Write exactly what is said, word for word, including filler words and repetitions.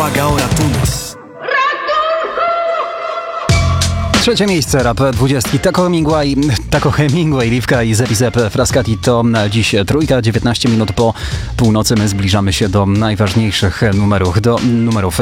błaga o ratunek. Trzecie miejsce rap dwudziestki. Taco Hemingway, Taco Hemingway, Liwka i Zepizep Frascati to dziś trójka, dziewiętnaście minut po północy. My zbliżamy się do najważniejszych numerów, do numerów